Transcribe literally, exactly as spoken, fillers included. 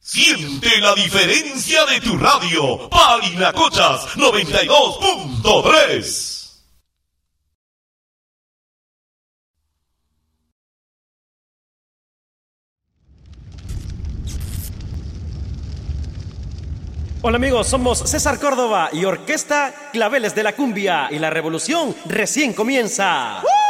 Siente la diferencia de tu radio. Parinacochas noventa y dos punto tres. Hola amigos, somos César Córdoba y Orquesta Claveles de la Cumbia y la revolución recién comienza. ¡Uh!